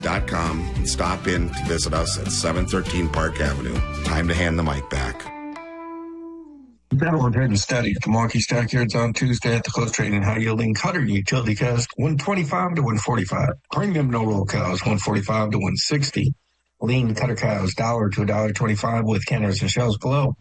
and stop in to visit us at 713 Park Avenue. Time to hand the mic back. Battle of Hidden Studies. Milwaukee Stockyards on Tuesday at the close trading high yielding cutter utility cows 125 to 145. Premium no roll cows 145 to 160. Lean cutter cows $1 to $1.25 with canners and shells below.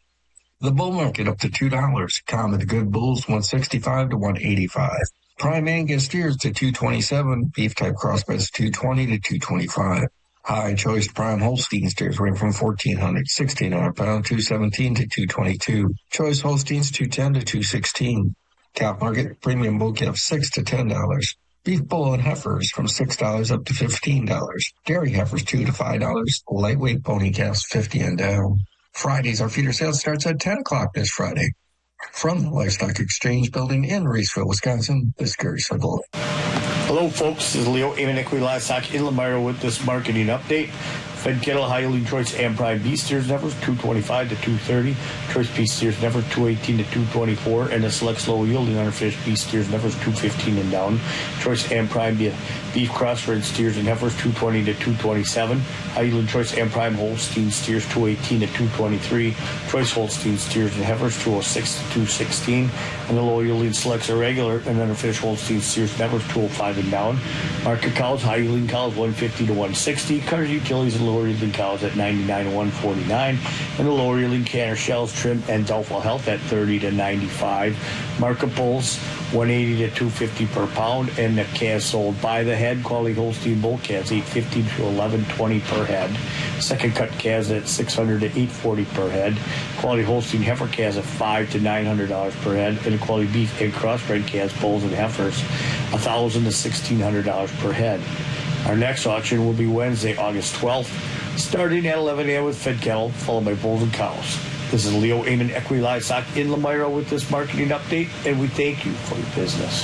The bull market up to $2. Common good bulls 165 to 185. Prime Angus steers to 227. Beef type crossbreds 220 to 225. High choice prime Holstein steers range from 1,400, 1,600 pound, 217 to 222. Choice Holsteins 210 to 216. Calf market premium bull calf $6 to $10. Beef bull and heifers from $6 up to $15. Dairy heifers $2 to $5. Lightweight pony calves 50 and down. Fridays, our feeder sale starts at 10 o'clock this Friday. From the Livestock Exchange Building in Reeseville, Wisconsin, this is Gary Simple. Hello, folks. This is Leo Amon Equity Livestock in Lamar with this marketing update. Fed cattle, high-yielding choice and prime beef steers heifers, 225 to 230. Choice beef steers heifers, 218 to 224. And the select slow-yielding underfinished beef steers heifers, 215 and down. Choice and prime beef crossbred steers and heifers, 220 to 227. High-yielding choice and prime Holstein steers, 218 to 223. Choice Holstein steers and heifers, 206 to 216. And the low-yielding selects are regular and underfinished Holstein steers and heifers, 205 and down. Market cows, high-yielding cows, 150 to 160. Cutters, utilities, and lower yielding cows at 99 to 149, and the lower yielding canner shells, trim, and doubtful health at 30 to 95. Market bulls 180 to 250 per pound, and the calves sold by the head. Quality Holstein bull calves 850 to 1120 per head. Second cut calves at 600 to 840 per head. Quality Holstein heifer calves at $500 to $900 per head, and quality beef and crossbred calves, bulls, and heifers $1,000 to $1,600 per head. Our next auction will be Wednesday, August 12th, starting at 11 a.m. with fed cattle, followed by bulls and cows. This is Leo Amon Equity Livestock in Lamira with this marketing update, and we thank you for your business.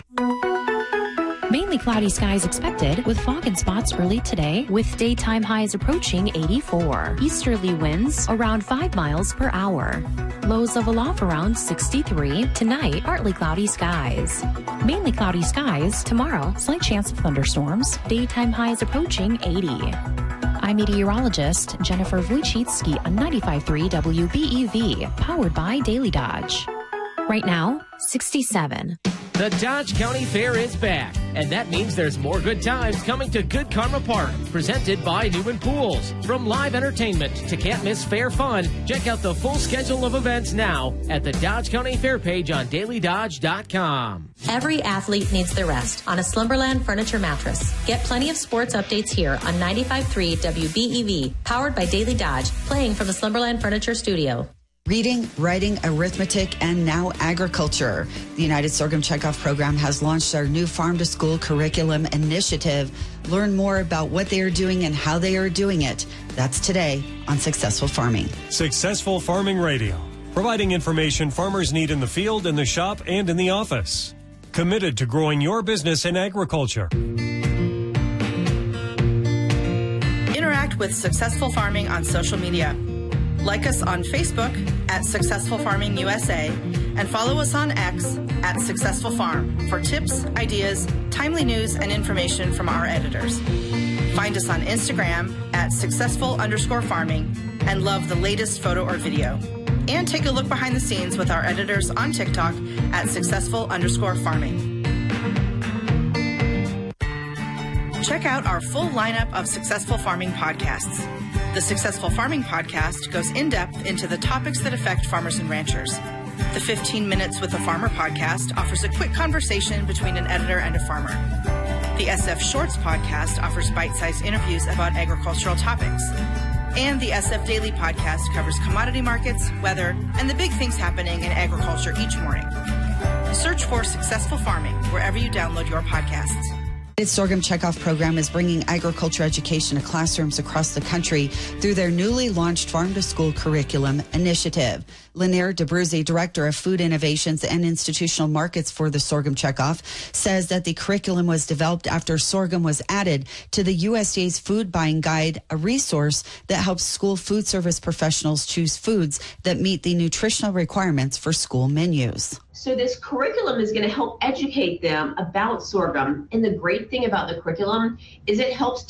Mainly cloudy skies expected with fog and spots early today with daytime highs approaching 84. Easterly winds around 5 miles per hour. Lows level off around 63. Tonight, partly cloudy skies. Mainly cloudy skies tomorrow. Slight chance of thunderstorms. Daytime highs approaching 80. I'm meteorologist Jennifer Wojcicki on 95.3 WBEV, powered by Daily Dodge. Right now, 67. The Dodge County Fair is back, and that means there's more good times coming to Good Karma Park, presented by Newman Pools. From live entertainment to can't miss fair fun, check out the full schedule of events now at the Dodge County Fair page on dailydodge.com. Every athlete needs their rest on a Slumberland furniture mattress. Get plenty of sports updates here on 95.3 WBEV, powered by Daily Dodge, playing from the Slumberland Furniture Studio. Reading, writing, arithmetic, and now agriculture. The United Sorghum Checkoff program has launched our new Farm to School curriculum initiative. Learn more about what they are doing and how they are doing it. That's today on Successful Farming. Successful Farming Radio, providing information farmers need in the field, in the shop, and in the office. Committed to growing your business in agriculture. Interact with Successful Farming on social media. Like us on Facebook at Successful Farming USA and follow us on X at Successful Farm for tips, ideas, timely news, and information from our editors. Find us on Instagram at successful_farming and love the latest photo or video. And take a look behind the scenes with our editors on TikTok at successful_farming. Check out our full lineup of Successful Farming podcasts. The Successful Farming podcast goes in-depth into the topics that affect farmers and ranchers. The 15 Minutes with a Farmer podcast offers a quick conversation between an editor and a farmer. The SF Shorts podcast offers bite-sized interviews about agricultural topics. And the SF Daily podcast covers commodity markets, weather, and the big things happening in agriculture each morning. Search for Successful Farming wherever you download your podcasts. The Sorghum Checkoff program is bringing agriculture education to classrooms across the country through their newly launched Farm to School curriculum initiative. Lanier DeBruzzi, Director of Food Innovations and Institutional Markets for the Sorghum Checkoff, says that the curriculum was developed after sorghum was added to the USDA's Food Buying Guide, a resource that helps school food service professionals choose foods that meet the nutritional requirements for school menus. So this curriculum is going to help educate them about sorghum. And the great thing about the curriculum is it helps